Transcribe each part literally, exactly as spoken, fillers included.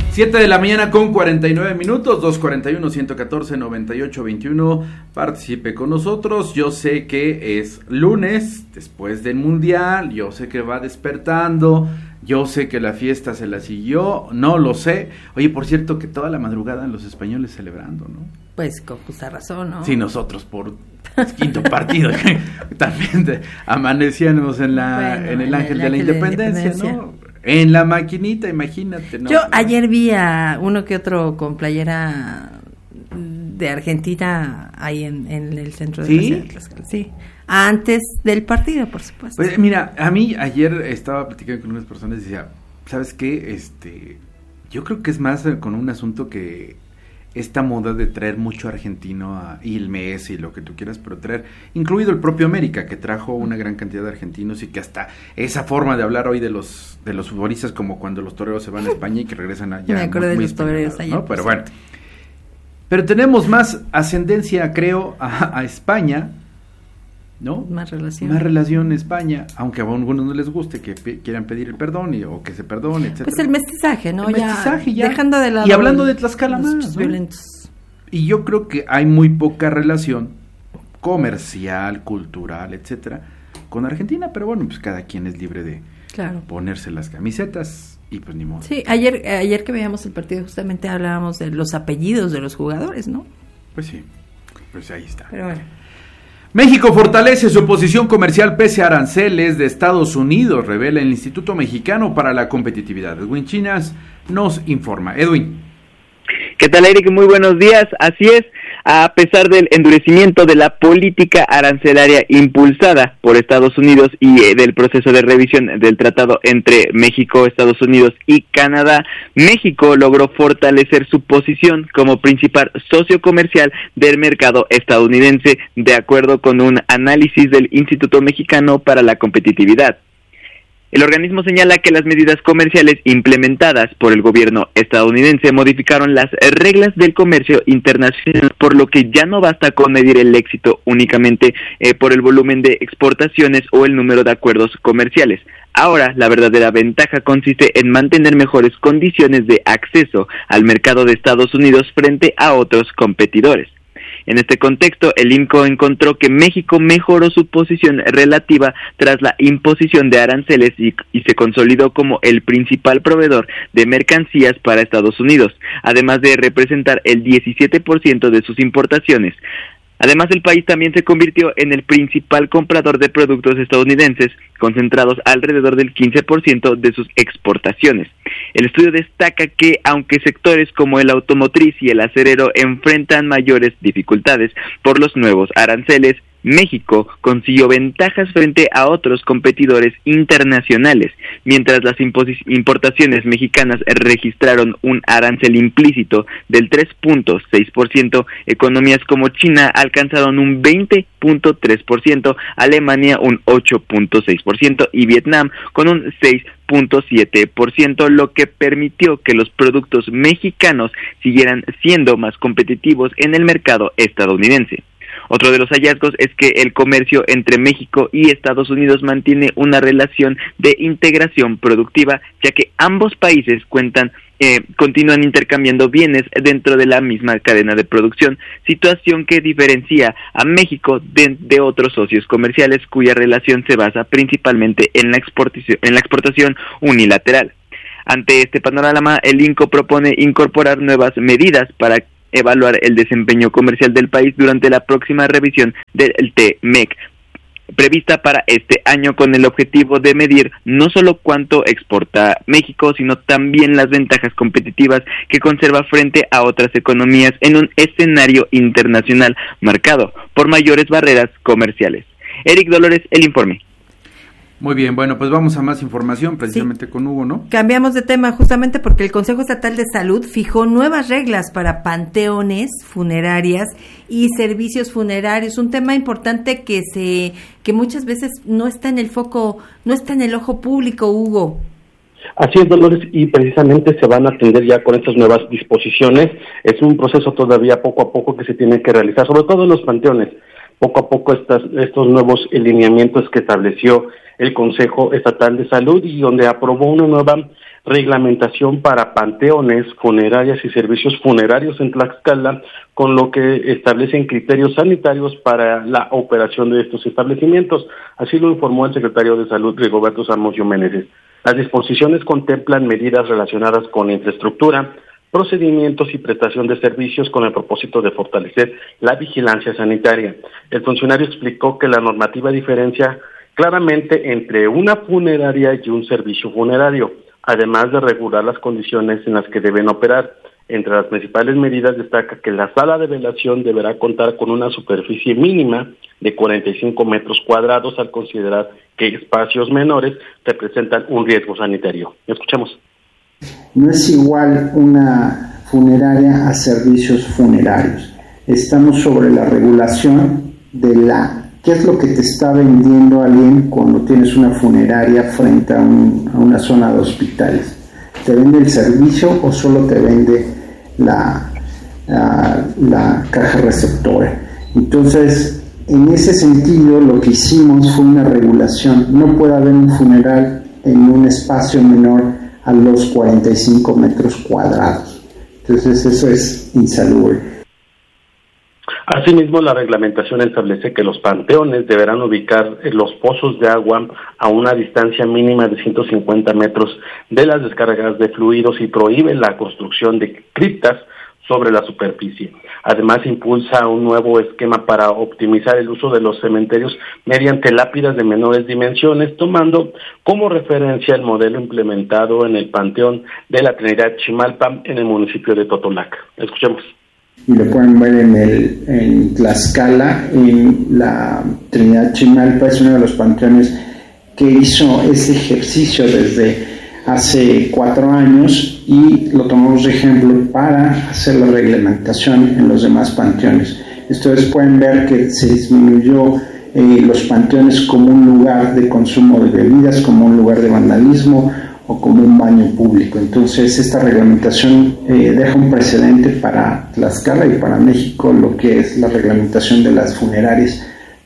siete de la mañana con cuarenta y nueve minutos, dos cuarenta y uno, ciento catorce, noventa y ocho, veintiuno. Participe con nosotros. Yo sé que es lunes, después del Mundial. Yo sé que va despertando. Yo sé que la fiesta se la siguió. No lo sé. Oye, por cierto, que toda la madrugada los españoles celebrando, ¿no? Pues con justa razón, ¿no? Sí, nosotros por quinto partido también de, amanecíamos en la bueno, en el Ángel de la Independencia, de ¿no? En la maquinita, imagínate, ¿no? Yo ayer vi a uno que otro con playera de Argentina ahí en, en el centro de ¿Sí? la ciudad de Tlaxcala. Sí, antes del partido, por supuesto. Pues mira, a mí ayer estaba platicando con unas personas y decía, ¿sabes qué? Este, yo creo que es más con un asunto que esta moda de traer mucho argentino a, y el Messi y lo que tú quieras, pero traer, incluido el propio América, que trajo una gran cantidad de argentinos y que hasta esa forma de hablar hoy de los de los futbolistas, como cuando los toreros se van a España y que regresan allá. Me acuerdo muy, de los toreros allá. ¿No? Pero bueno, pero tenemos más ascendencia, creo, a, a España, ¿no? Más relación. Más relación España, aunque a algunos no les guste que pe- quieran pedir el perdón y, o que se perdone, etcétera. Pues el mestizaje, ¿no? El ya, mestizaje ya. Dejando de lado y hablando de Tlaxcala más, ¿no? Violentos. Y yo creo que hay muy poca relación comercial, cultural, etcétera, con Argentina, pero bueno, pues cada quien es libre de claro. ponerse las camisetas y pues ni modo. Sí, ayer ayer que veíamos el partido justamente hablábamos de los apellidos de los jugadores, ¿no? Pues sí, pues ahí está. Pero bueno. México fortalece su posición comercial pese a aranceles de Estados Unidos, revela el Instituto Mexicano para la Competitividad. Edwin Chinas nos informa. Edwin. ¿Qué tal, Eric? Muy buenos días. Así es, a pesar del endurecimiento de la política arancelaria impulsada por Estados Unidos y eh, del proceso de revisión del tratado entre México, Estados Unidos y Canadá, México logró fortalecer su posición como principal socio comercial del mercado estadounidense, de acuerdo con un análisis del Instituto Mexicano para la Competitividad. El organismo señala que las medidas comerciales implementadas por el gobierno estadounidense modificaron las reglas del comercio internacional, por lo que ya no basta con medir el éxito únicamente eh, por el volumen de exportaciones o el número de acuerdos comerciales. Ahora, la verdadera ventaja consiste en mantener mejores condiciones de acceso al mercado de Estados Unidos frente a otros competidores. En este contexto, el I M C O encontró que México mejoró su posición relativa tras la imposición de aranceles y, y se consolidó como el principal proveedor de mercancías para Estados Unidos, además de representar el diecisiete por ciento de sus importaciones. Además, el país también se convirtió en el principal comprador de productos estadounidenses, concentrados alrededor del quince por ciento de sus exportaciones. El estudio destaca que, aunque sectores como el automotriz y el acerero enfrentan mayores dificultades por los nuevos aranceles, México consiguió ventajas frente a otros competidores internacionales. Mientras las imposi- importaciones mexicanas registraron un arancel implícito del tres punto seis por ciento, economías como China alcanzaron un veinte punto tres por ciento, Alemania un ocho punto seis por ciento y Vietnam con un seis punto siete por ciento, lo que permitió que los productos mexicanos siguieran siendo más competitivos en el mercado estadounidense. Otro de los hallazgos es que el comercio entre México y Estados Unidos mantiene una relación de integración productiva, ya que ambos países cuentan, eh, continúan intercambiando bienes dentro de la misma cadena de producción, situación que diferencia a México de, de otros socios comerciales cuya relación se basa principalmente en la exportación, en la exportación unilateral. Ante este panorama, el I N C O propone incorporar nuevas medidas para evaluar el desempeño comercial del país durante la próxima revisión del T M E C, prevista para este año, con el objetivo de medir no solo cuánto exporta México, sino también las ventajas competitivas que conserva frente a otras economías en un escenario internacional marcado por mayores barreras comerciales. Eric Dolores, el informe. Muy bien, bueno, pues vamos a más información precisamente sí. con Hugo, ¿no? Cambiamos de tema justamente porque el Consejo Estatal de Salud fijó nuevas reglas para panteones funerarias y servicios funerarios, un tema importante que se que muchas veces no está en el foco, no está en el ojo público, Hugo. Así es, Dolores, y precisamente se van a atender ya con estas nuevas disposiciones. Es un proceso todavía poco a poco que se tiene que realizar, sobre todo en los panteones. Poco a poco estas, estos nuevos lineamientos que estableció el Consejo Estatal de Salud y donde aprobó una nueva reglamentación para panteones, funerarias y servicios funerarios en Tlaxcala, con lo que establecen criterios sanitarios para la operación de estos establecimientos. Así lo informó el secretario de Salud, Rigoberto Zamudio Meneses. Las disposiciones contemplan medidas relacionadas con infraestructura, procedimientos y prestación de servicios con el propósito de fortalecer la vigilancia sanitaria. El funcionario explicó que la normativa diferencia claramente entre una funeraria y un servicio funerario, además de regular las condiciones en las que deben operar. Entre las principales medidas destaca que la sala de velación deberá contar con una superficie mínima de cuarenta y cinco metros cuadrados, al considerar que espacios menores representan un riesgo sanitario. Escuchemos. No es igual una funeraria a servicios funerarios. Estamos sobre la regulación de la qué es lo que te está vendiendo alguien cuando tienes una funeraria frente a, un, a una zona de hospitales. ¿Te vende el servicio o solo te vende la, la, la caja receptora? Entonces, en ese sentido, lo que hicimos fue una regulación. No puede haber un funeral en un espacio menor a los cuarenta y cinco metros cuadrados. Entonces, eso es insalubre. Asimismo, la reglamentación establece que los panteones deberán ubicar los pozos de agua a una distancia mínima de ciento cincuenta metros de las descargas de fluidos y prohíbe la construcción de criptas sobre la superficie. Además, impulsa un nuevo esquema para optimizar el uso de los cementerios mediante lápidas de menores dimensiones, tomando como referencia el modelo implementado en el Panteón de la Trinidad Chimalpa en el municipio de Totolac. Escuchemos. Y lo pueden ver en el en Tlaxcala, en la Trinidad Chimalpa, es uno de los panteones que hizo ese ejercicio desde hace cuatro años y lo tomamos de ejemplo para hacer la reglamentación en los demás panteones. Ustedes pueden ver que se disminuyó eh, los panteones como un lugar de consumo de bebidas, como un lugar de vandalismo o como un baño público. Entonces, esta reglamentación eh, deja un precedente para Tlaxcala y para México, lo que es la reglamentación de las funerarias.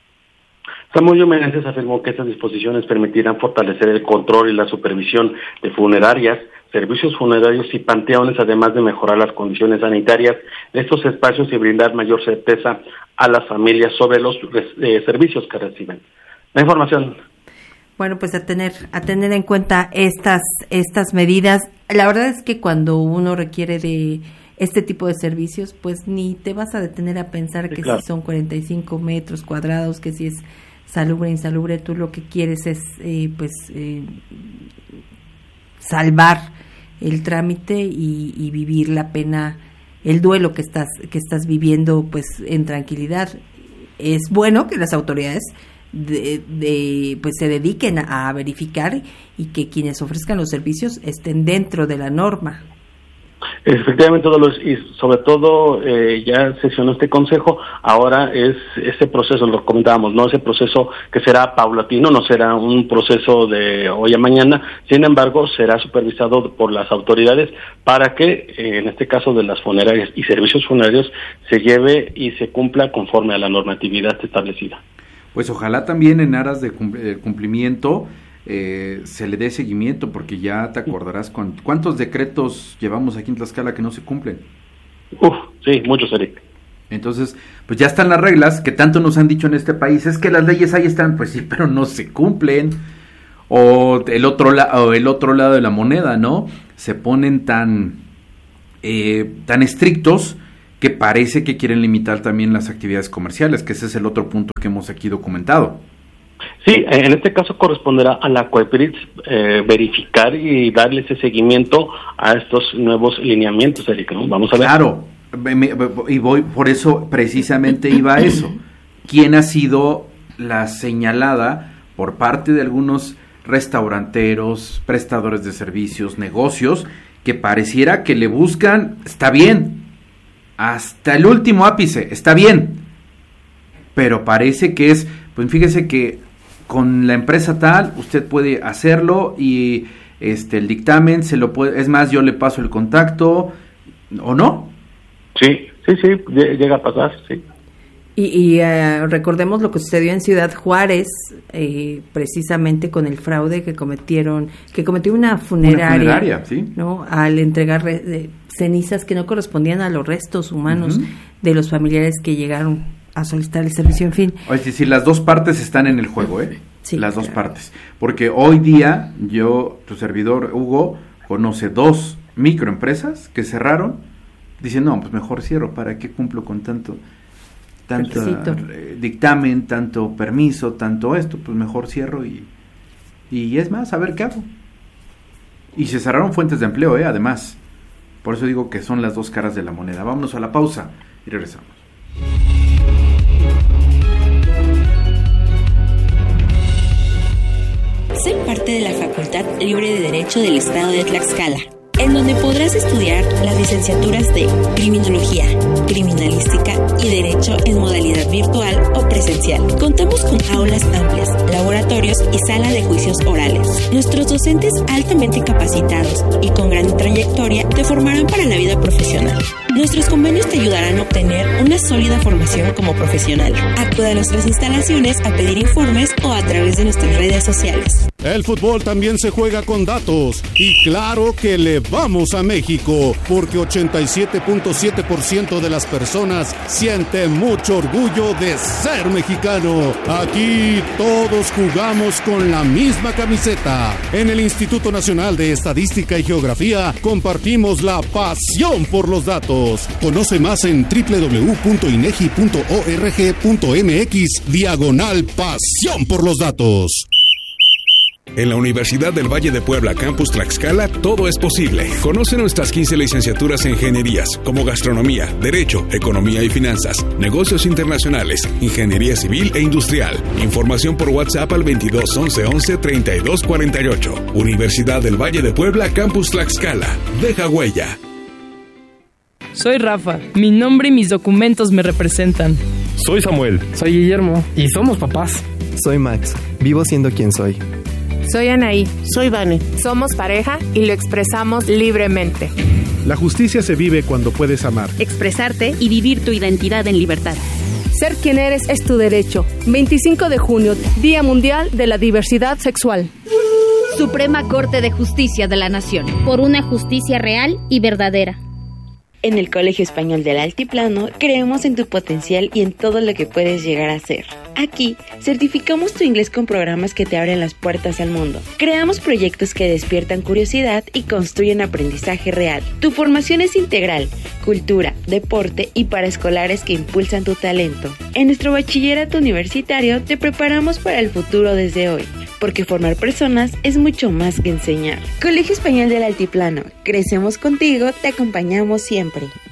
Zamudio Meneses afirmó que estas disposiciones permitirán fortalecer el control y la supervisión de funerarias, servicios funerarios y panteones, además de mejorar las condiciones sanitarias de estos espacios y brindar mayor certeza a las familias sobre los eh, servicios que reciben. La información. Bueno, pues a tener a tener en cuenta estas estas medidas. La verdad es que cuando uno requiere de este tipo de servicios, pues ni te vas a detener a pensar que claro. Si son cuarenta y cinco metros cuadrados, que si es salubre, insalubre, tú lo que quieres es eh, pues eh, salvar el trámite y, y vivir la pena, el duelo que estás que estás viviendo pues en tranquilidad. Es bueno que las autoridades De, de pues se dediquen a, a verificar y que quienes ofrezcan los servicios estén dentro de la norma. Efectivamente, todos los, y sobre todo eh, ya sesionó este consejo, ahora es este proceso, lo comentábamos, no ese proceso que será paulatino, no será un proceso de hoy a mañana, sin embargo será supervisado por las autoridades para que eh, en este caso de las funerarias y servicios funerarios se lleve y se cumpla conforme a la normatividad establecida. Pues ojalá también en aras de cumplimiento eh, se le dé seguimiento, porque ya te acordarás con, cuántos decretos llevamos aquí en Tlaxcala que no se cumplen. Uf, sí, muchos, Eric. Entonces, pues ya están las reglas que tanto nos han dicho en este país, es que las leyes ahí están, pues sí, pero no se cumplen. O el otro, la, o el otro lado de la moneda, ¿no? Se ponen tan, eh, tan estrictos que parece que quieren limitar también las actividades comerciales, que ese es el otro punto que hemos aquí documentado. Sí, en este caso corresponderá a la COEPRIS eh, verificar y darle ese seguimiento a estos nuevos lineamientos, Eric, ¿no? Vamos a ver. Claro, me, y voy, por eso precisamente iba a eso. ¿Quién ha sido la señalada por parte de algunos restauranteros, prestadores de servicios, negocios, que pareciera que le buscan, está bien, hasta el último ápice, está bien, pero parece que es, pues fíjese que con la empresa tal, usted puede hacerlo y este el dictamen se lo puede, es más, yo le paso el contacto, ¿o no? Sí, sí, sí, llega a pasar, sí. Y, y uh, recordemos lo que sucedió en Ciudad Juárez, eh, precisamente con el fraude que cometieron, que cometió una funeraria, una funeraria, ¿sí? ¿no? Al entregar re, de, cenizas que no correspondían a los restos humanos uh-huh. de los familiares que llegaron a solicitar el servicio, en fin. Es decir, las dos partes están en el juego, ¿eh? Sí, las dos claro. partes. Porque hoy día, yo, tu servidor, Hugo, conoce dos microempresas que cerraron, diciendo, no, pues mejor cierro, ¿para qué cumplo con tanto... tanto eh, dictamen, tanto permiso, tanto esto, pues mejor cierro y y es más, a ver qué hago. Y se cerraron fuentes de empleo, eh, además. Por eso digo que son las dos caras de la moneda. Vámonos a la pausa y regresamos. Sé parte de la Facultad Libre de Derecho del Estado de Tlaxcala, en donde podrás estudiar las licenciaturas de Criminología, Criminalística y Derecho en modalidad virtual o presencial. Contamos con aulas amplias, laboratorios y sala de juicios orales. Nuestros docentes altamente capacitados y con gran trayectoria te formarán para la vida profesional. Nuestros convenios te ayudarán a obtener una sólida formación como profesional. Acude a nuestras instalaciones a pedir informes o a través de nuestras redes sociales. El fútbol también se juega con datos y claro que le vamos a México porque ochenta y siete punto siete por ciento de las personas sienten mucho orgullo de ser mexicano. Aquí todos jugamos con la misma camiseta. En el Instituto Nacional de Estadística y Geografía compartimos la pasión por los datos. Conoce más en doble u doble u doble u punto inegi punto org punto mx diagonal pasión por los datos. En la Universidad del Valle de Puebla, Campus Tlaxcala, todo es posible. Conoce nuestras quince licenciaturas en ingenierías, como gastronomía, derecho, economía y finanzas, negocios internacionales, ingeniería civil e industrial. Información por WhatsApp al veintidós once once treinta y dos cuarenta y ocho. Universidad del Valle de Puebla, Campus Tlaxcala. Deja huella. Soy Rafa. Mi nombre y mis documentos me representan. Soy Samuel. Soy Guillermo. Y somos papás. Soy Max. Vivo siendo quien soy. Soy Anaí. Soy Vane. Somos pareja y lo expresamos libremente. La justicia se vive cuando puedes amar, expresarte y vivir tu identidad en libertad. Ser quien eres es tu derecho. veinticinco de junio, Día Mundial de la Diversidad Sexual. Suprema Corte de Justicia de la Nación. Por una justicia real y verdadera. En el Colegio Español del Altiplano creemos en tu potencial y en todo lo que puedes llegar a ser. Aquí certificamos tu inglés con programas que te abren las puertas al mundo. Creamos proyectos que despiertan curiosidad y construyen aprendizaje real. Tu formación es integral, cultura, deporte y paraescolares que impulsan tu talento. En nuestro bachillerato universitario te preparamos para el futuro desde hoy, porque formar personas es mucho más que enseñar. Colegio Español del Altiplano, crecemos contigo, te acompañamos siempre.